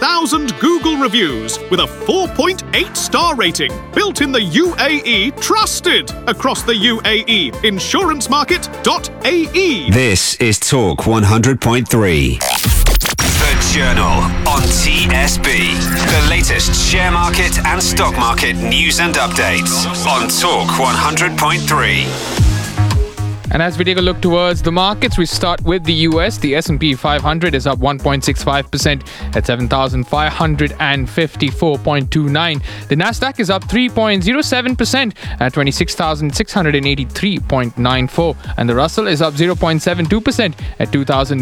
6,000 Google reviews with a 4.8 star rating. Built in the UAE, trusted across the UAE. Insurancemarket.ae. This is Talk 100.3. The Journal on TSB. The latest share market and stock market news and updates on Talk 100.3. And as we take a look towards the markets, we start with the US. The S&P 500 is up 1.65% at 7,554.29. The Nasdaq is up 3.07% at 26,683.94. And the Russell is up 0.72% at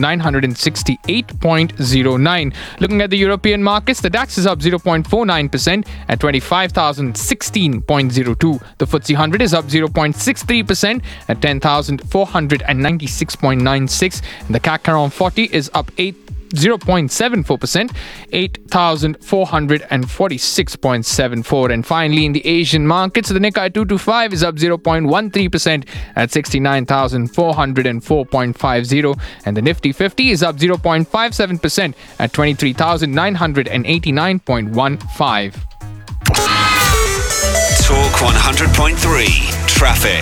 2,968.09. Looking at the European markets, the DAX is up 0.49% at 25,016.02. The FTSE 100 is up 0.63% at 10,496.96, and the CAC around 40 is up 0.74%, 8,446.74. And finally, in the Asian markets, the Nikkei 225 is up 0.13% at 69,404.50, and the Nifty 50 is up 0.57% at 23,989.15. Talk 100.3 Traffic.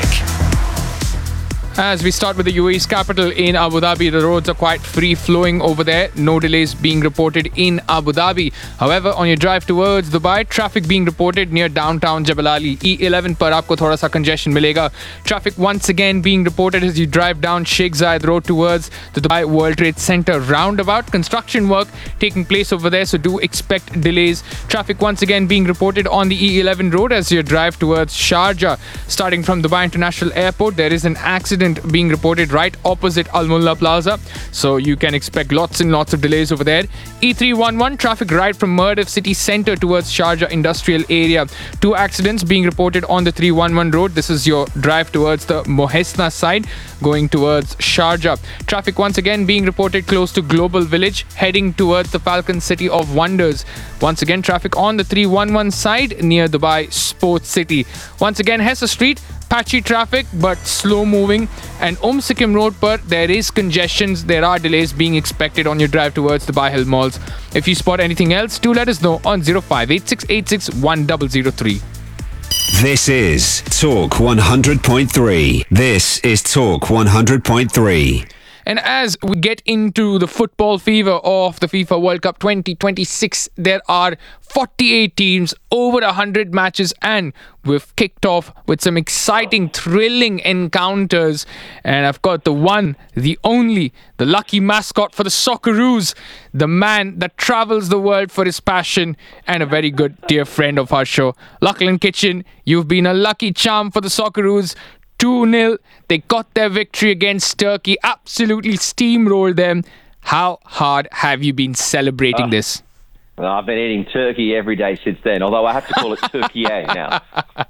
As we start with the UAE's capital in Abu Dhabi, the roads are quite free-flowing over there. No delays being reported in Abu Dhabi. However, on your drive towards Dubai, traffic being reported near downtown Jebel Ali. E11 पर आपको थोड़ा सा congestion मिलेगा. Traffic once again being reported as you drive down Sheikh Zayed Road towards the Dubai World Trade Center roundabout. Construction work taking place over there, so do expect delays. Traffic once again being reported on the E11 road as you drive towards Sharjah. Starting from Dubai International Airport, there is an accident being reported right opposite Al Mulla Plaza, so you can expect lots and lots of delays over there. E311 traffic right from Murdiff City Centre towards Sharjah Industrial Area. 2 accidents being reported on the 311 road. This is your drive towards the Mohesna side going towards Sharjah. Traffic once again being reported close to Global Village heading towards the Falcon City of Wonders. Once again, traffic on the 311 side near Dubai Sports City. Once again, Hessa Street, patchy traffic but slow moving, and Sikkim Road per there is congestions. There are delays being expected on your drive towards the Dubai Hill Malls. If you spot anything else, do let us know on 0586861003. This is Talk 100.3. This is Talk 100.3. And as we get into the football fever of the FIFA World Cup 2026, there are 48 teams, over 100 matches, and we've kicked off with some exciting, thrilling encounters. And I've got the one, the only, the lucky mascot for the Socceroos, the man that travels the world for his passion, and a very good dear friend of our show, Lachlan Kitchen. You've been a lucky charm for the Socceroos. 2-0. They got their victory against Turkey, absolutely steamrolled them. How hard have you been celebrating this? Well, I've been eating turkey every day since then, although I have to call it Turkey now.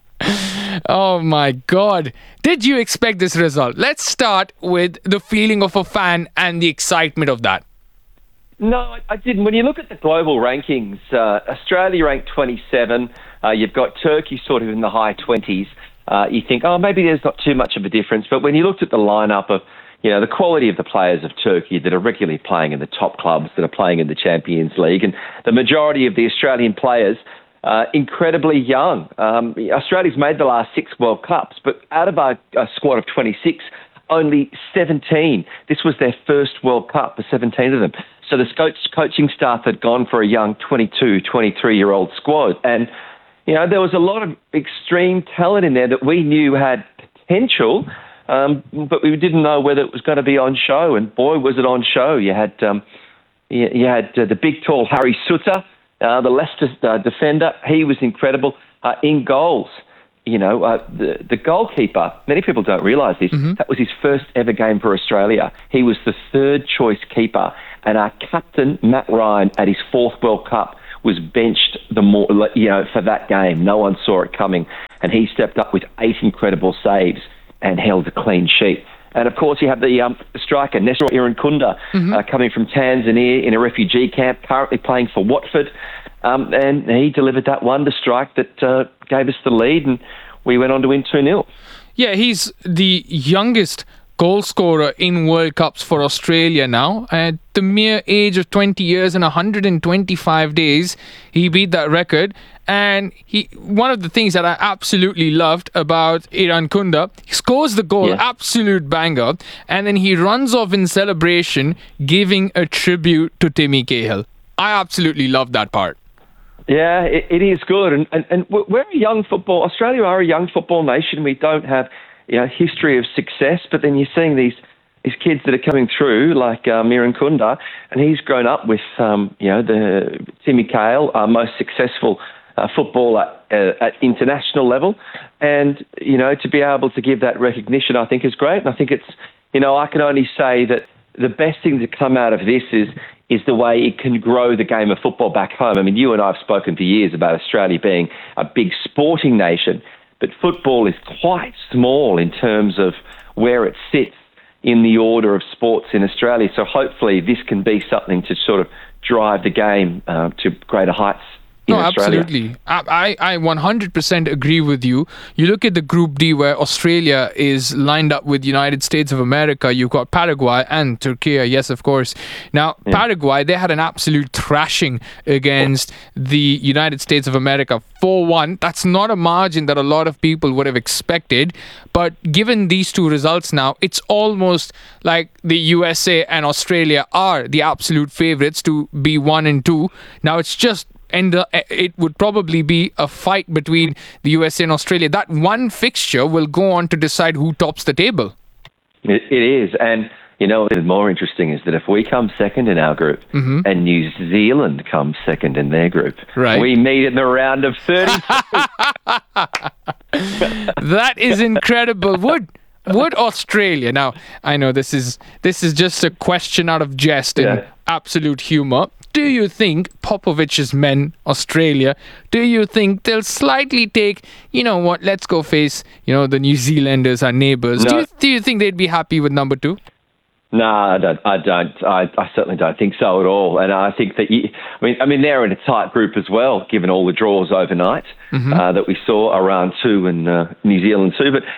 Oh my God. Did you expect this result? Let's start with the feeling of a fan and the excitement of that. No, I didn't. When you look at the global rankings, Australia ranked 27. You've got Turkey sort of in the high 20s. You think, maybe there's not too much of a difference. But when you looked at the lineup of, the quality of the players of Turkey that are regularly playing in the top clubs, that are playing in the Champions League, and the majority of the Australian players, incredibly young. Australia's made the last 6 World Cups, but out of our squad of 26, only 17. This was their first World Cup for 17 of them. So the coaching staff had gone for a young 22, 23-year-old squad. And there was a lot of extreme talent in there that we knew had potential, but we didn't know whether it was going to be on show. And boy, was it on show! You had the big, tall Harry Suter, the Leicester defender. He was incredible in goals. The goalkeeper. Many people don't realise this. Mm-hmm. That was his first ever game for Australia. He was the 3rd choice keeper, and our captain Matt Ryan at his 4th World Cup was benched for that game. No one saw it coming, and he stepped up with 8 incredible saves and held a clean sheet. And of course, you have the striker Nestor Irankunda coming from Tanzania in a refugee camp, currently playing for Watford, and he delivered that wonder strike that gave us the lead, and we went on to win 2-0. Yeah, he's the youngest goal scorer in World Cups for Australia now. At the mere age of 20 years and 125 days, he beat that record. And one of the things that I absolutely loved about Irankunda, he scores the goal, absolute banger, and then he runs off in celebration, giving a tribute to Timmy Cahill. I absolutely love that part. Yeah, it is good. And we're a young football, Australia are a young football nation. We don't have history of success, but then you're seeing these kids that are coming through, like Irankunda, and he's grown up with the Timmy Cahill, our most successful footballer at international level, and to be able to give that recognition, I think is great. And I think it's I can only say that the best thing to come out of this is the way it can grow the game of football back home. I mean, you and I have spoken for years about Australia being a big sporting nation, but football is quite small in terms of where it sits in the order of sports in Australia. So hopefully this can be something to sort of drive the game to greater heights. No, absolutely. I 100% agree with you. You look at the Group D where Australia is lined up with United States of America. You've got Paraguay and Turkey, yes, of course. Now, Paraguay, they had an absolute thrashing against the United States of America, 4-1. That's not a margin that a lot of people would have expected. But given these two results now, it's almost like the USA and Australia are the absolute favourites to be 1 and 2. Now, it's just it would probably be a fight between the USA and Australia. That one fixture will go on to decide who tops the table. It is. And, what's more interesting is that if we come second in our group and New Zealand comes second in their group, we meet in the round of 30. That is incredible. Would Australia, now I know this is just a question out of jest and absolute humour. Do you think Popovich's men, Australia, do you think they'll slightly take, let's go face, the New Zealanders, our neighbours? No. Do you think they'd be happy with number 2? No, I don't. I certainly don't think so at all. And I think that, they're in a tight group as well, given all the draws overnight that we saw, Iran 2 and New Zealand 2. But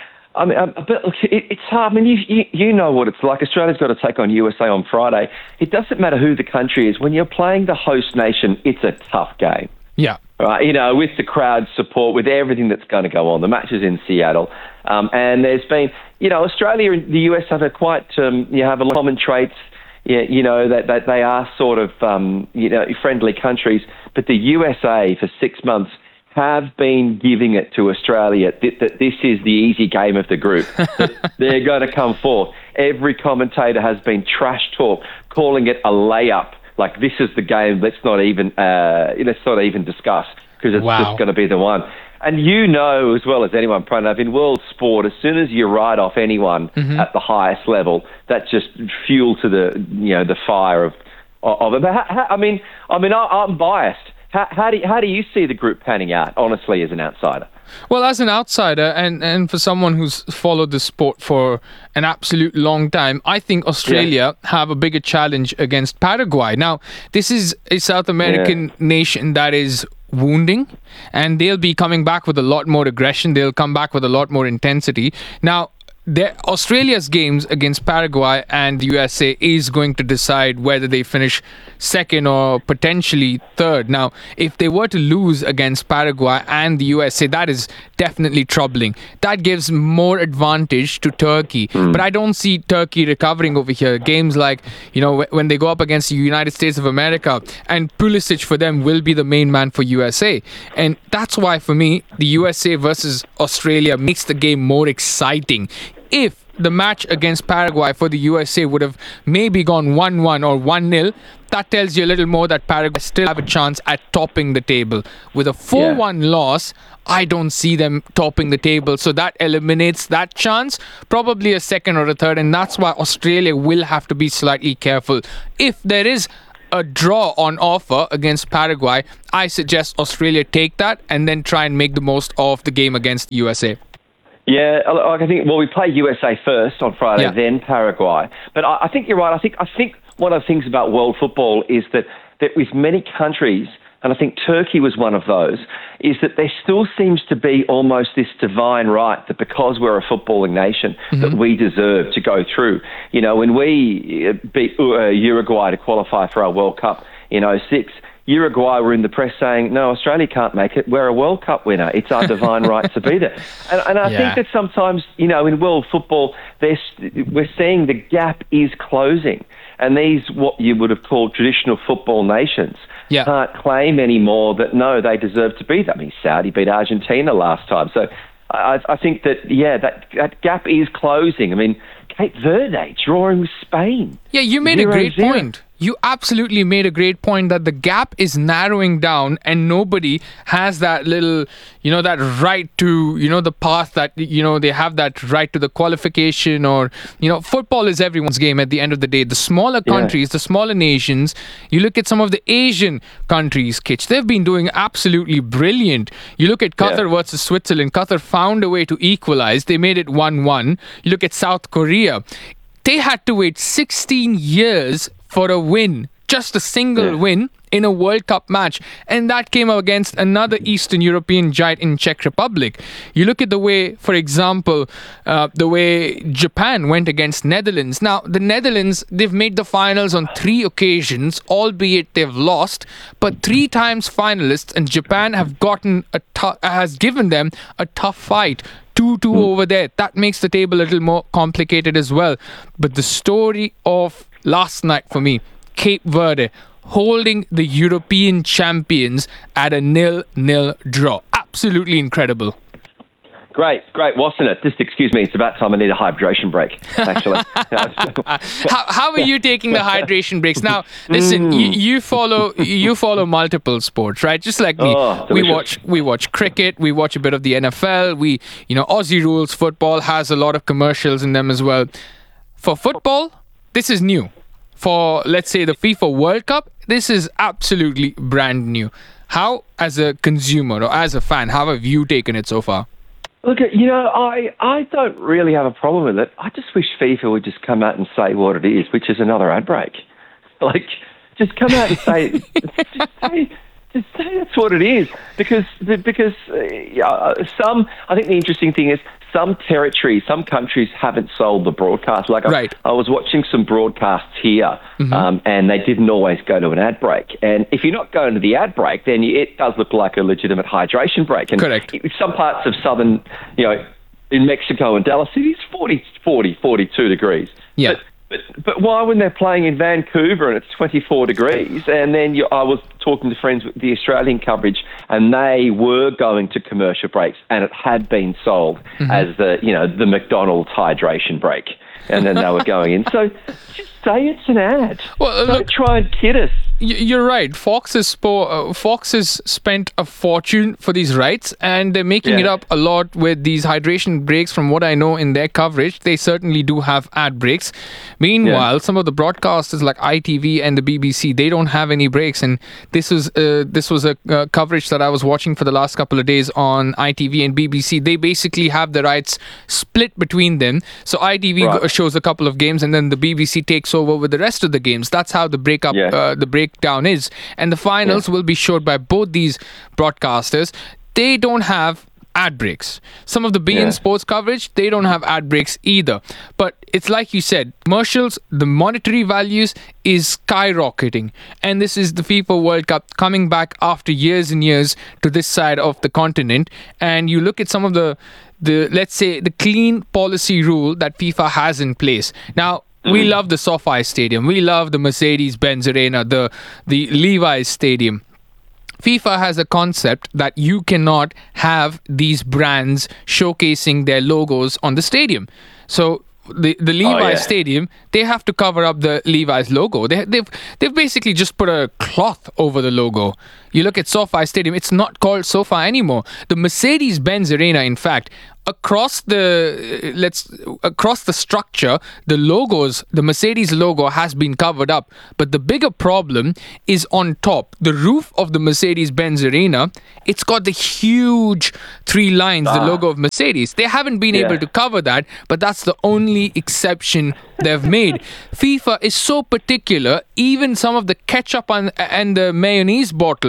it's hard. You know what it's like. Australia's got to take on USA on Friday. It doesn't matter who the country is. When you're playing the host nation, it's a tough game. Yeah. Right. With the crowd support, with everything that's going to go on. The match is in Seattle. And there's been, Australia and the US have a quite, have a lot of common traits. That they are sort of, friendly countries. But the USA for 6 months have been giving it to Australia that this is the easy game of the group. They're going to come forth. Every commentator has been trash talk, calling it a layup. Like, this is the game. Let's not even discuss, because it's just going to be the one. And as well as anyone, Pranav, in world sport, as soon as you write off anyone at the highest level, that's just fuel to the fire of it. But I'm biased. How do you see the group panning out, honestly, as an outsider? Well, as an outsider and for someone who's followed the sport for an absolute long time, I think Australia have a bigger challenge against Paraguay. Now, this is a South American nation that is wounding, and they'll be coming back with a lot more aggression. They'll come back with a lot more intensity. Now, Australia's games against Paraguay and the USA is going to decide whether they finish second or potentially third. Now, if they were to lose against Paraguay and the USA, that is definitely troubling. That gives more advantage to Turkey. But I don't see Turkey recovering over here. Games like, when they go up against the United States of America, and Pulisic for them will be the main man for USA. And that's why, for me, the USA versus Australia makes the game more exciting. If the match against Paraguay for the USA would have maybe gone 1-1 or 1-0, that tells you a little more that Paraguay still have a chance at topping the table. With a 4-1 loss, I don't see them topping the table. So that eliminates that chance, probably a second or a third. And that's why Australia will have to be slightly careful. If there is a draw on offer against Paraguay, I suggest Australia take that and then try and make the most of the game against USA. Yeah, I think, we play USA first on Friday, then Paraguay. But I think you're right. I think one of the things about world football is that with many countries, and I think Turkey was one of those, is that there still seems to be almost this divine right that because we're a footballing nation, that we deserve to go through. You know, when we beat Uruguay to qualify for our World Cup in '06, Uruguay were in the press saying, no, Australia can't make it. We're a World Cup winner. It's our divine right to be there. And I think that sometimes, you know, in world football, we're seeing the gap is closing. And these, what you would have called traditional football nations, can't claim anymore that, no, they deserve to be that. I mean, Saudi beat Argentina last time. So I think that, that gap is closing. I mean, Cape Verde drawing with Spain. Yeah, you made a great point. You absolutely made a great point that the gap is narrowing down and nobody has that little, you know, that right to, you know, the path that, you know, they have that right to the qualification or, you know, football is everyone's game at the end of the day. The smaller countries, the smaller nations, you look at some of the Asian countries, Kitch, they've been doing absolutely brilliant. You look at Qatar versus Switzerland. Qatar found a way to equalize. They made it 1-1. You look at South Korea. They had to wait 16 years for a win, just a single win in a World Cup match. And that came up against another Eastern European giant in Czech Republic. You look at the way, for example, the way Japan went against Netherlands. Now, the Netherlands, they've made the finals on 3 occasions, albeit they've lost, but 3 times finalists, and Japan have gotten has given them a tough fight. 2-2 over there. That makes the table a little more complicated as well. But the story of last night for me, Cape Verde holding the European champions at a 0-0 draw. Absolutely incredible. Great, wasn't it? Just excuse me, it's about time I need a hydration break, actually. How are you taking the hydration breaks? Now, listen, you follow multiple sports, right? Just like me. We watch cricket, we watch a bit of the NFL, Aussie Rules football has a lot of commercials in them as well. For football, this is new. For, let's say, the FIFA World Cup, this is absolutely brand new. How, as a consumer or as a fan, how have you taken it so far? Look, I don't really have a problem with it. I just wish FIFA would just come out and say what it is, which is another ad break. Like, just come out and say, just say that's what it is. Because I think the interesting thing is some territories, some countries haven't sold the broadcast. Like I was watching some broadcasts here, and they didn't always go to an ad break. And if you're not going to the ad break, then it does look like a legitimate hydration break. And correct. Some parts of southern, in Mexico and Dallas City, it's 42 degrees. Yeah. But why when they're playing in Vancouver and it's 24 degrees? And then I was talking to friends with the Australian coverage, and they were going to commercial breaks, and it had been sold as the McDonald's hydration break, and then they were going in. So just say it's an ad. Well, don't try and kid us. You're right. Fox has spent a fortune for these rights, and they're making it up a lot with these hydration breaks. From what I know in their coverage, they certainly do have ad breaks. Meanwhile, some of the broadcasters like ITV and the BBC, they don't have any breaks. And this was a coverage that I was watching for the last couple of days on ITV and BBC. They basically have the rights split between them. So ITV shows a couple of games, and then the BBC takes over with the rest of the games. That's how the breakdown is, and the finals will be showed by both these broadcasters. They don't have ad breaks. Some of the beIN Sports coverage, they don't have ad breaks either. But it's like you said, commercials, the monetary values is skyrocketing, and this is the FIFA World Cup coming back after years and years to this side of the continent. And you look at some of the let's say the clean policy rule that FIFA has in place now. We love the SoFi Stadium. We love the Mercedes-Benz Arena, the Levi's Stadium. FIFA has a concept that you cannot have these brands showcasing their logos on the stadium. So the Levi's Stadium, they have to cover up the Levi's logo. They've basically just put a cloth over the logo. You look at SoFi Stadium, it's not called SoFi anymore. The Mercedes-Benz Arena, in fact, across the structure, the logos, the Mercedes logo has been covered up. But the bigger problem is on top. The roof of the Mercedes-Benz Arena, it's got the huge 3 lines, the logo of Mercedes. They haven't been able to cover that, but that's the only exception they've made. FIFA is so particular, even some of the ketchup and the mayonnaise bottles,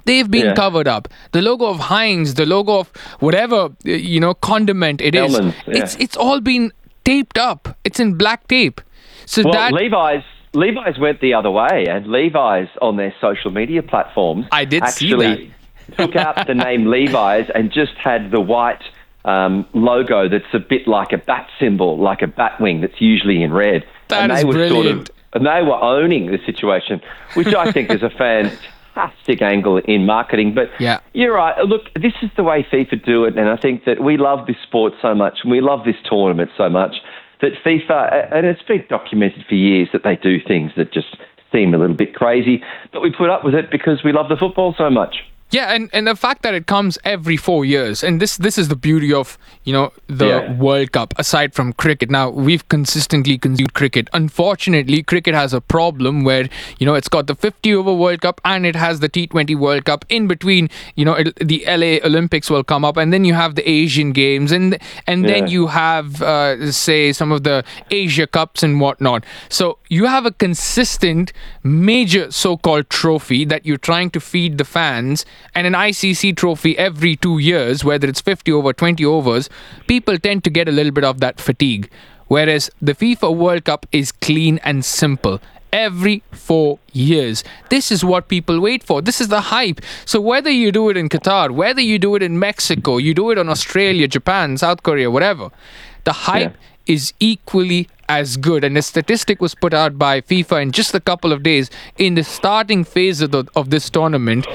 they've been Yeah. covered up. The logo of Heinz, the logo of whatever, condiment it is, Hellmann's, yeah. it's all been taped up. It's in black tape. So Well, that Levi's went the other way, and Levi's on their social media platforms I did see actually took out the name Levi's and just had the white logo that's a bit like a bat symbol, like a bat wing that's usually in red. That and is they were brilliant. and they were owning the situation, which I think is a fantastic angle in marketing. But Yeah. you're right. Look, this is the way FIFA do it, and I think that we love this sport so much, and we love this tournament so much, that FIFA, and it's been documented for years, that they do things that just seem a little bit crazy, but we put up with it because we love the football so much. Yeah, and the fact that it comes every 4 years, and this is the beauty of the Yeah. World Cup. Aside from cricket, now we've consistently consumed cricket. Unfortunately, cricket has a problem where it's got the 50 over World Cup and it has the T20 World Cup in between. The LA Olympics will come up, and then you have the Asian Games, and then you have say some of the Asia Cups and whatnot. So you have a consistent major so-called trophy that you're trying to feed the fans. And an ICC trophy every 2 years, whether it's 50 over, 20 overs, people tend to get a little bit of that fatigue. Whereas the FIFA World Cup is clean and simple. Every 4 years. This is what people wait for. This is the hype. So whether you do it in Qatar, whether you do it in Mexico, you do it on Australia, Japan, South Korea, whatever, the hype is equally as good. And a statistic was put out by FIFA in just a couple of days. In the starting phase of this tournament,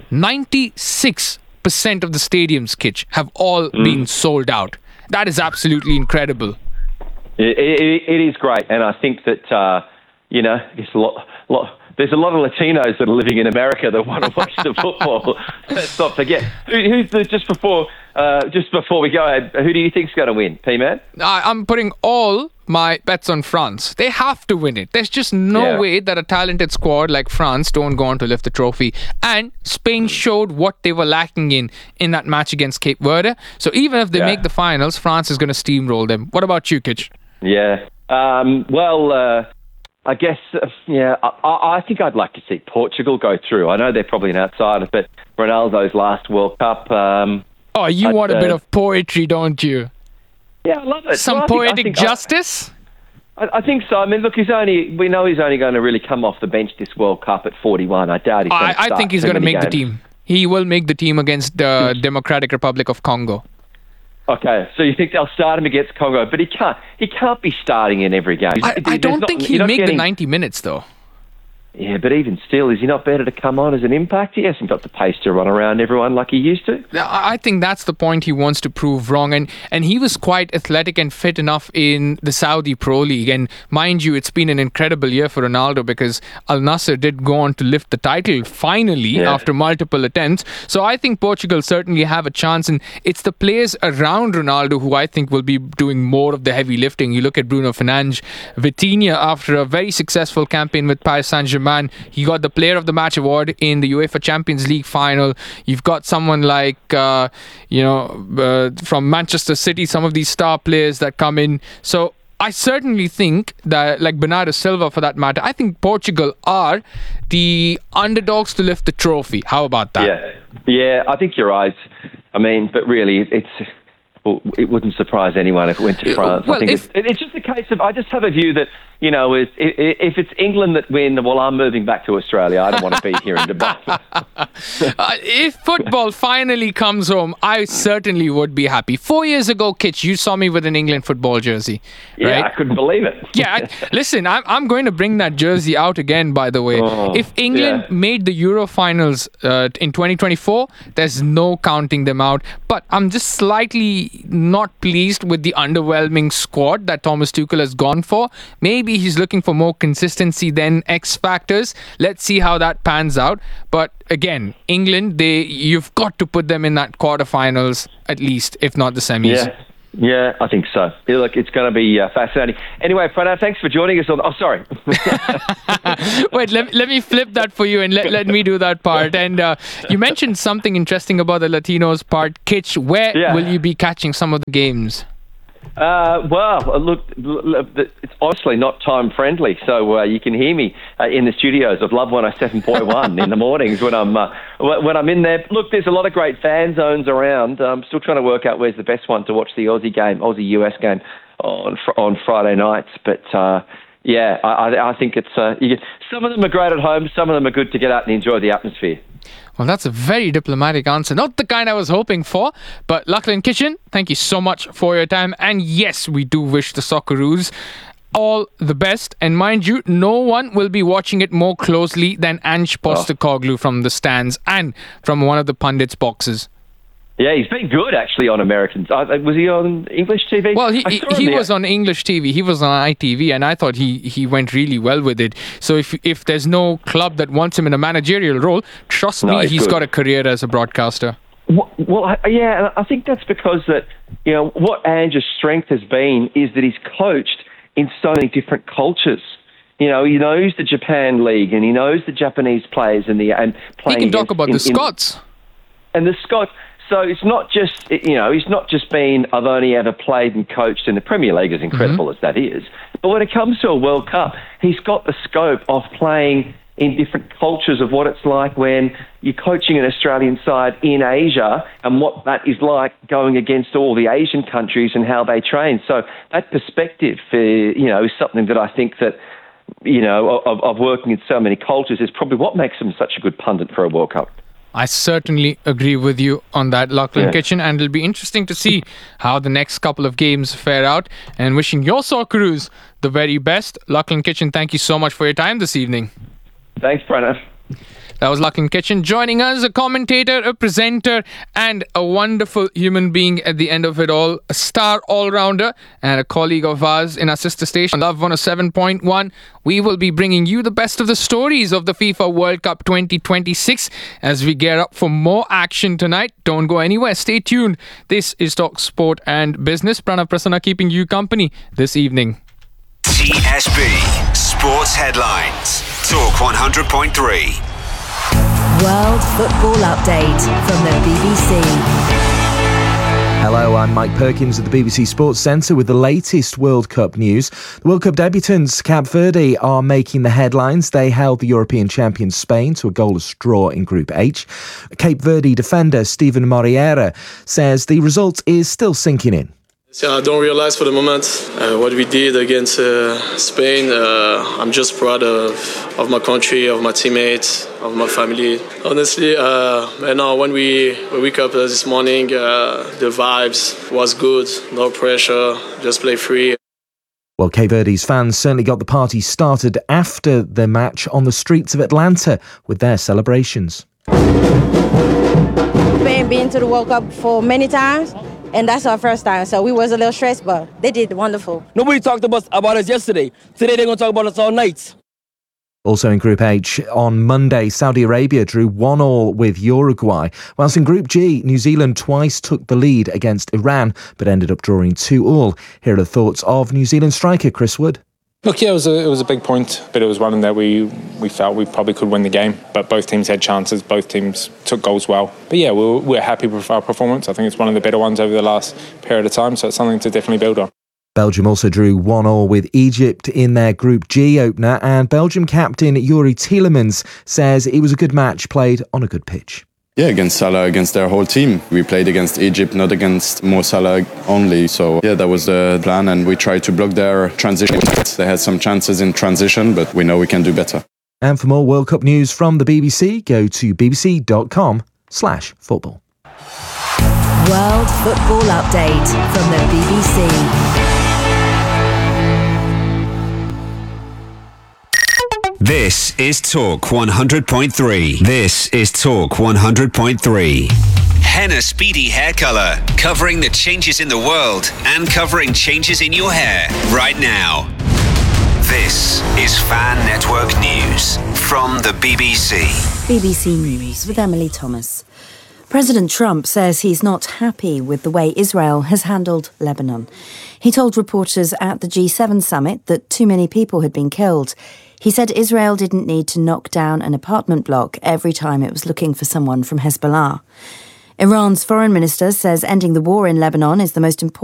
96% of the stadiums, Kitch, have all been sold out. That is absolutely incredible. It is great, and I think that it's there's a lot of Latinos that are living in America that want to watch the football. Let's not forget. Just before we go ahead, who do you think's going to win, P-Man? I'm putting all my bets on France. They have to win it. There's just no way that a talented squad like France don't go on to lift the trophy. And Spain showed what they were lacking in that match against Cape Verde. So even if they make the finals, France is going to steamroll them. What about you, Kitch? Yeah. I guess, I think I'd like to see Portugal go through. I know they're probably an outsider, but Ronaldo's last World Cup... you want a bit of poetry, don't you? Yeah, I love it. Some poetic justice? I think so. I mean, look, we know he's only going to really come off the bench this World Cup at 41. I doubt he's going to start. I think he's going to make the team. He will make the team against the Democratic Republic of Congo. Okay, so you think they'll start him against Congo, but he can't be starting in every game. I don't think he'll make the 90 minutes, though. Yeah, but even still, is he not better to come on as an impact? He hasn't got the pace to run around everyone like he used to. I think that's the point he wants to prove wrong. And he was quite athletic and fit enough in the Saudi Pro League. And mind you, it's been an incredible year for Ronaldo because Al Nassr did go on to lift the title finally after multiple attempts. So I think Portugal certainly have a chance. And it's the players around Ronaldo who I think will be doing more of the heavy lifting. You look at Bruno Fernandes, Vitinha, after a very successful campaign with Paris Saint-Germain, he got the Player of the Match award in the UEFA Champions League final. You've got someone like, from Manchester City, some of these star players that come in. So I certainly think that, like Bernardo Silva for that matter, I think Portugal are the underdogs to lift the trophy. How about that? Yeah, I think you're right. I mean, but really, it wouldn't surprise anyone if it went to France. Well, I think it's just a case of, I just have a view that, if it's England that win, well, I'm moving back to Australia. I don't want to be here in Dubai. If football finally comes home, I certainly would be happy. 4 years ago, Kitch, you saw me with an England football jersey. Yeah, right? I couldn't believe it. Listen, I'm going to bring that jersey out again, by the way. If England made the Euro finals in 2024, there's no counting them out. But I'm just slightly not pleased with the underwhelming squad that Thomas Tuchel has gone for. Maybe he's looking for more consistency than X factors. Let's see how that pans out. But again, England, you've got to put them in that quarterfinals at least, if not the semis. Yeah, I think so. Look, it's going to be fascinating. Anyway, Pranav, thanks for joining us on... Oh, sorry. Wait, let me flip that for you and let me do that part. And you mentioned something interesting about the Latinos part. Kitch, where will you be catching some of the games? Look, it's honestly not time friendly, so you can hear me in the studios of Love 107.1 in the mornings when I'm in there. Look, there's a lot of great fan zones around. I'm still trying to work out where's the best one to watch the Aussie-US game on Friday nights, but I think it's some of them are great at home, some of them are good to get out and enjoy the atmosphere. Well, that's a very diplomatic answer. Not the kind I was hoping for. But Lachlan Kitchen, thank you so much for your time. And yes, we do wish the Socceroos all the best. And mind you, no one will be watching it more closely than Ange Postecoglou from the stands and from one of the pundits' boxes. Yeah, he's been good, actually, on Americans. Was he on English TV? Well, he was on English TV. He was on ITV, and I thought he went really well with it. So if there's no club that wants him in a managerial role, trust me, he's got a career as a broadcaster. I think that's because that, what Ange's strength has been is that he's coached in so many different cultures. He knows the Japan League, and he knows the Japanese players and playing. He can talk about the Scots. And the Scots. So it's not just, he's not just been, I've only ever played and coached in the Premier League, as incredible as that is. But when it comes to a World Cup, he's got the scope of playing in different cultures of what it's like when you're coaching an Australian side in Asia and what that is like going against all the Asian countries and how they train. So that perspective, is something that I think that, of working in so many cultures is probably what makes him such a good pundit for a World Cup. I certainly agree with you on that, Lachlan Kitchen, and it'll be interesting to see how the next couple of games fare out. And wishing your Socceroos the very best. Lachlan Kitchen, thank you so much for your time this evening. Thanks, Pranav. That was Lachlan Kitchen joining us, a commentator, a presenter, and a wonderful human being at the end of it all. A star all-rounder and a colleague of ours in our sister station, Love 107.1. We will be bringing you the best of the stories of the FIFA World Cup 2026 as we gear up for more action tonight. Don't go anywhere. Stay tuned. This is Talk Sport and Business. Pranav Prasanna keeping you company this evening. TSB Sports Headlines. Talk 100.3. World Football Update from the BBC. Hello, I'm Mike Perkins at the BBC Sports Centre with the latest World Cup news. The World Cup debutants, Cape Verde, are making the headlines. They held the European champions Spain to a goalless draw in Group H. Cape Verde defender Steven Moreira says the result is still sinking in. I don't realize for the moment what we did against Spain. I'm just proud of my country, of my teammates, of my family. Honestly, when we wake up this morning, the vibes was good, no pressure, just play free. Well, Cape Verde's fans certainly got the party started after the match on the streets of Atlanta with their celebrations. Spain been to the World Cup for many times. And that's our first time, so we was a little stressed, but they did wonderful. Nobody talked about us yesterday. Today they're going to talk about us all night. Also in Group H, on Monday, Saudi Arabia drew 1-1 with Uruguay, whilst in Group G, New Zealand twice took the lead against Iran, but ended up drawing 2-2. Here are the thoughts of New Zealand striker Chris Wood. Look, yeah, it was a big point, but it was one that we felt we probably could win the game. But both teams had chances, both teams took goals well. But yeah, we're happy with our performance. I think it's one of the better ones over the last period of time, so it's something to definitely build on. Belgium also drew 1-1 with Egypt in their Group G opener, and Belgium captain Yuri Tielemans says it was a good match played on a good pitch. Yeah, against Salah, against their whole team. We played against Egypt, not against Mo Salah only. So, yeah, that was the plan, and we tried to block their transition. They had some chances in transition, but we know we can do better. And for more World Cup news from the BBC, go to bbc.com/football. World Football Update from the BBC. This is Talk 100.3. This is Talk 100.3. Henna Speedy Hair Colour, covering the changes in the world and covering changes in your hair right now. This is Fan Network News from the BBC. BBC News with Emily Thomas. President Trump says he's not happy with the way Israel has handled Lebanon. He told reporters at the G7 summit that too many people had been killed. He said Israel didn't need to knock down an apartment block every time it was looking for someone from Hezbollah. Iran's foreign minister says ending the war in Lebanon is the most important